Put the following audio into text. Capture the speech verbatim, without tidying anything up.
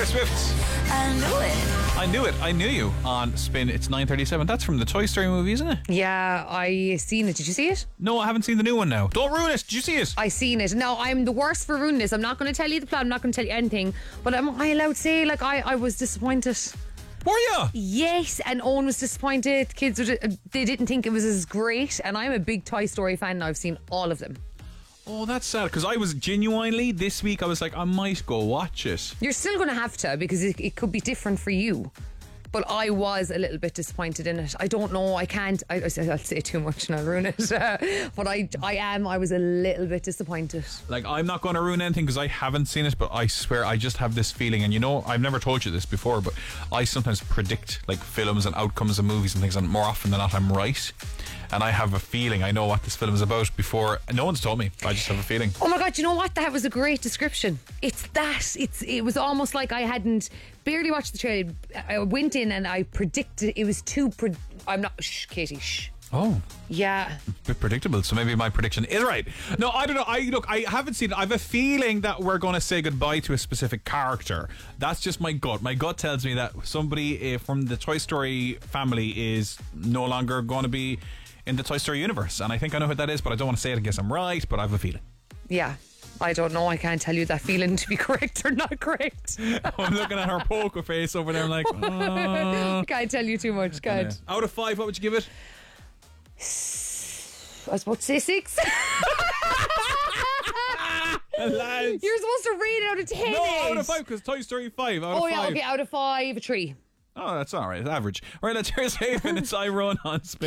Swift. I knew it. I knew it. I knew you on Spin. It's nine thirty-seven. That's from the Toy Story movie, isn't it? Yeah, I seen it. Did you see it? No, I haven't seen the new one now. Don't ruin it. Did you see it? I seen it. Now, I'm the worst for ruining this. I'm not going to tell you the plot. I'm not going to tell you anything. But am I allowed to say, like, I, I was disappointed? Were you? Yes, and Owen was disappointed. Kids, were, they didn't think it was as great. And I'm a big Toy Story fan and I've seen all of them. Oh, that's sad, because I was genuinely, this week, I was like, I might go watch it. You're still going to have to, because it, it could be different for you. But I was a little bit disappointed in it. I don't know. I can't. I, I'll say too much and I'll ruin it. But I, I am. I was a little bit disappointed. Like, I'm not going to ruin anything because I haven't seen it, but I swear I just have this feeling. And you know, I've never told you this before, but I sometimes predict like films and outcomes of movies and things, and more often than not, I'm right. And I have a feeling I know what this film is about before. No one's told me. I just have a feeling. Oh my God, you know what? That was a great description. It's that. It's It was almost like I hadn't barely watched the trailer. I went in and I predicted it was too... Pre- I'm not... Shh, Katie, shh. Oh. Yeah. A bit predictable, so maybe my prediction is right. No, I don't know. I look, I haven't seen it. I have a feeling that we're going to say goodbye to a specific character. That's just my gut. My gut tells me that somebody uh, from the Toy Story family is no longer going to be in the Toy Story universe, and I think I know who that is, but I don't want to say it in case I'm right, but I have a feeling. Yeah. I don't know. I can't tell you that feeling to be correct or not correct. I'm looking at her poker face over there. I'm like, oh. I can't tell you too much. Can't. Yeah. Out of five, what would you give it? I was about to say six. Lads. You're supposed to rate it out of ten. No, out of five, because Toy Story five. Out oh of yeah, five. okay, out of five, a three. Oh, that's all right. Average. All right, let's hear Haven. It's I Run on Spin.